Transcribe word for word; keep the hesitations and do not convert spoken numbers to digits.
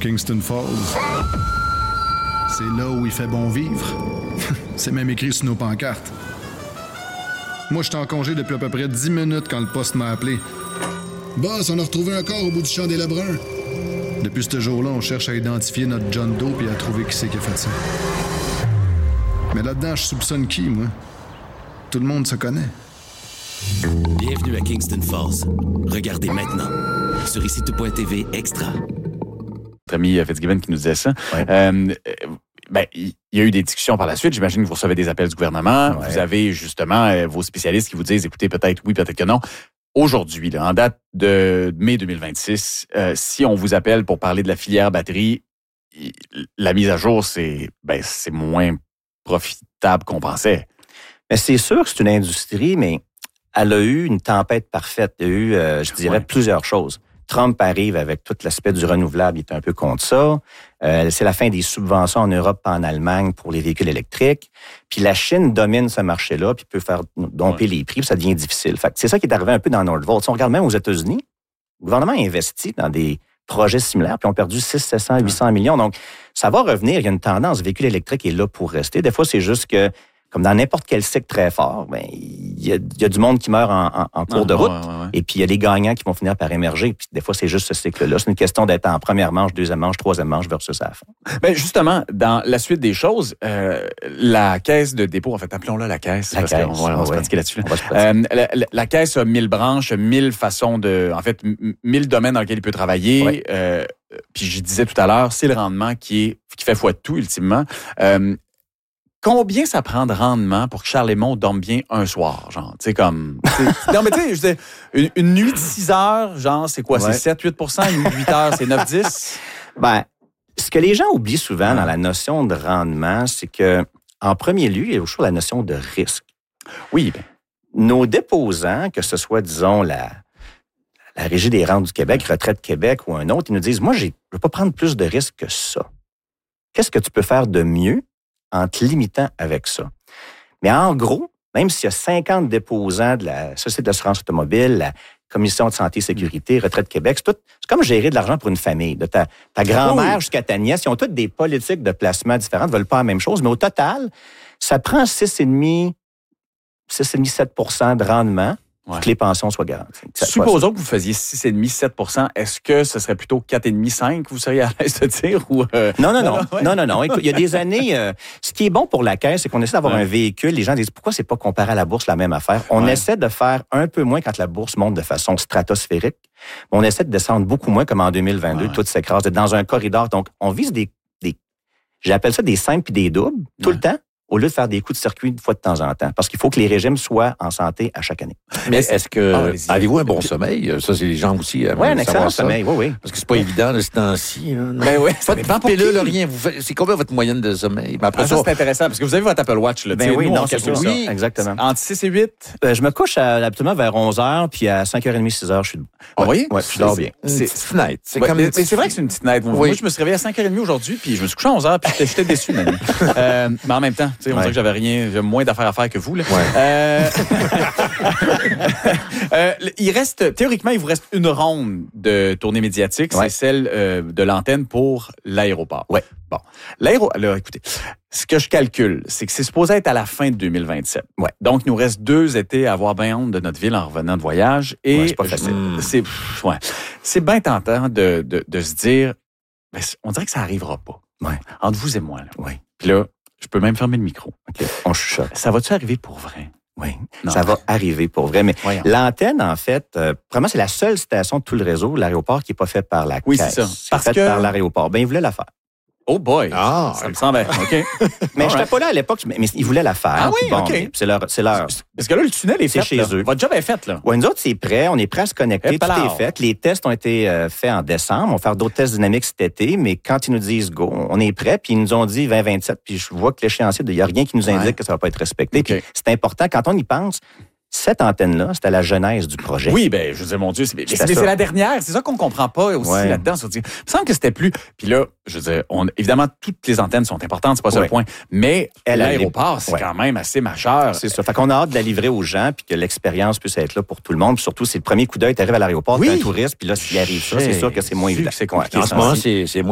Kingston Falls. C'est là où il fait bon vivre. C'est même écrit sur nos pancartes. Moi, j'étais en congé depuis à peu près dix minutes quand le poste m'a appelé. Boss, on a retrouvé un corps au bout du champ des Lebrun. Depuis ce jour-là, on cherche à identifier notre John Doe et à trouver qui c'est qui a fait ça. Mais là-dedans, je soupçonne qui, moi? Tout le monde se connaît. Bienvenue à Kingston Falls. Regardez maintenant sur ici tout point t v Extra. Notre ami Fitzgibbon qui nous disait ça. Ouais. Euh, ben, il y a eu des discussions par la suite. J'imagine que vous recevez des appels du gouvernement. Ouais. Vous avez justement euh, vos spécialistes qui vous disent, écoutez, peut-être oui, peut-être que non. Aujourd'hui, là, en date de mai deux mille vingt-six, euh, si on vous appelle pour parler de la filière batterie, la mise à jour, c'est, ben, c'est moins profitable qu'on pensait. Mais c'est sûr que c'est une industrie, mais elle a eu une tempête parfaite. Il y a eu, euh, je dirais, ouais. plusieurs choses. Trump arrive avec tout l'aspect du renouvelable, il est un peu contre ça. Euh, c'est la fin des subventions en Europe et en Allemagne pour les véhicules électriques. Puis la Chine domine ce marché-là, puis peut faire domper ouais. les prix, puis ça devient difficile. Fait que c'est ça qui est arrivé un peu dans Northvolt. Si on regarde même aux États-Unis, le gouvernement a investi dans des projets similaires, puis ont perdu six cents, sept cents, huit cents millions. Donc, ça va revenir. Il y a une tendance. Le véhicule électrique est là pour rester. Des fois, c'est juste que comme dans n'importe quel cycle très fort, ben il y a, y a du monde qui meurt en, en, en cours ah, de route, ouais, ouais, ouais. et puis il y a des gagnants qui vont finir par émerger. Puis des fois, c'est juste ce cycle-là. C'est une question d'être en première manche, deuxième manche, troisième manche versus à la fin. Ben justement, dans la suite des choses, euh, la caisse de dépôt, en fait, appelons-la la caisse, la parce caisse, qu'on va, on va ouais. se pratiquer là-dessus. Là. Euh, la, la, la caisse a mille branches, mille façons de, en fait, mille domaines dans lesquels il peut travailler. Ouais. Euh, puis je disais tout à l'heure, c'est le rendement qui est qui fait foi de tout ultimement. Euh, Combien ça prend de rendement pour que Charles Lemont dorme bien un soir, genre, tu sais, comme... T'sais, non, mais tu sais, je disais, une, une nuit de six heures, genre, c'est quoi? Ouais. C'est sept à huit pour cent, une nuit de huit heures, c'est neuf à dix? Ben, ce que les gens oublient souvent ouais. dans la notion de rendement, c'est que, en premier lieu, il y a toujours la notion de risque. Oui. Nos déposants, que ce soit, disons, la, la Régie des rentes du Québec, Retraite Québec ou un autre, ils nous disent, moi, je ne veux pas prendre plus de risques que ça. Qu'est-ce que tu peux faire de mieux en te limitant avec ça? Mais en gros, même s'il y a cinquante déposants de la Société d'assurance automobile, la Commission de santé et sécurité, Retraite Québec, c'est, tout, c'est comme gérer de l'argent pour une famille. De ta, ta grand-mère jusqu'à ta nièce, ils ont toutes des politiques de placement différentes, ne veulent pas la même chose, mais au total, ça prend six virgule cinq à sept pour cent de rendement pour ouais. que les pensions soient garanties. Supposons que vous faisiez six virgule cinq à sept pour cent. Est-ce que ce serait plutôt quatre virgule cinq à cinq, vous seriez à l'aise de dire? Ou euh... Non, non, non. Ouais. Non, non, non. Écoute, il y a des années, euh, ce qui est bon pour la caisse, c'est qu'on essaie d'avoir ouais. un véhicule. Les gens disent, pourquoi c'est pas comparé à la bourse la même affaire? On ouais. essaie de faire un peu moins quand la bourse monte de façon stratosphérique. Mais on essaie de descendre beaucoup moins comme en deux mille vingt-deux, ouais. tout s'écrase, d'être dans un corridor. Donc, on vise des, des j'appelle ça des simples puis des doubles, tout ouais. le temps, au lieu de faire des coups de circuit une fois de temps en temps. Parce qu'il faut que les régimes soient en santé à chaque année. Mais est-ce que ah, avez-vous un bon sommeil? Ça, c'est les gens aussi. Oui, un excellent sommeil, oui, oui. Parce que c'est pas évident de ce temps-ci. Ben oui, pas de pilule, rien. Vous faites, c'est combien votre moyenne de sommeil? Ben après ah, ça, ça, c'est intéressant, parce que vous avez votre Apple Watch. Là, ben oui, nous, non, c'est ça. Oui, exactement. Entre six et huit? Euh, je me couche à, habituellement vers onze heures, puis à cinq heures trente, six heures, je suis debout. Vous voyez? Oui, je dors bien. C'est une petite fenêtre. C'est comme mais c'est vrai que c'est une petite fenêtre. Moi, je me suis réveillé à cinq heures trente aujourd'hui, puis je me suis couché à onze heures, puis j'étais déçu, Manu. Mais en même temps, on dirait que j'avais rien, j'ai moins d'affaires à faire que vous. Là. Ouais. Euh... euh, il reste, théoriquement, il vous reste une ronde de tournée médiatique, ouais. c'est celle euh, de l'antenne pour l'aéroport. Ouais. Bon, l'aéro, alors écoutez, ce que je calcule, c'est que c'est supposé être à la fin de deux mille vingt-sept. Ouais. Donc, il nous reste deux étés à avoir bien honte de notre ville en revenant de voyage. Et ouais, c'est pas facile. Je, c'est, ouais, c'est bien tentant de, de, de se dire, ben, on dirait que ça n'arrivera pas. Ouais. Entre vous et moi. Là. Ouais. Puis là, je peux même fermer le micro. OK. On chuchote. Ça va-tu arriver pour vrai? Oui, non. Ça va arriver pour vrai. Mais Voyons. L'antenne, en fait, euh, vraiment, c'est la seule station de tout le réseau, l'aéroport, qui n'est pas faite par la oui, caisse. Oui, c'est ça. C'est Parce fait que... par l'aéroport. Ben, ils voulaient la faire. Oh boy! Ah, ça me semble... OK. Mais je n'étais pas là à l'époque, mais, mais ils voulaient la faire. Ah oui, bon, OK. C'est leur, c'est leur... Parce que là, le tunnel est, c'est fait. chez là. eux. Votre job est fait, là. Oui, nous autres, c'est prêt. On est prêt à se connecter. Et tout est fait. Les tests ont été euh, faits en décembre. On va faire d'autres tests dynamiques cet été, mais quand ils nous disent go, on est prêt. Puis ils nous ont dit vingt vingt-sept, puis je vois que l'échéancier, il n'y a rien qui nous indique ouais. que ça ne va pas être respecté. Okay. Puis c'est important, quand on y pense, cette antenne-là, c'était la genèse du projet. Oui, ben je veux dire, mon Dieu, c'est, mais c'est, c'est la dernière. C'est ça qu'on comprend pas aussi ouais. là-dedans. Il me semble que c'était plus... Puis là, je veux dire, on, évidemment, toutes les antennes sont importantes, c'est pas ça ouais. le point. Mais Elle l'aéroport, c'est ouais. quand même assez majeur. C'est ça. Fait qu'on a hâte de la livrer aux gens, puis que l'expérience puisse être là pour tout le monde. Puis surtout, c'est le premier coup d'œil, tu arrives à l'aéroport, oui. tu es un touriste, puis là, s'il arrive ça, c'est sûr que c'est moins évident. C'est compliqué. En ce moment, c'est, c'est moins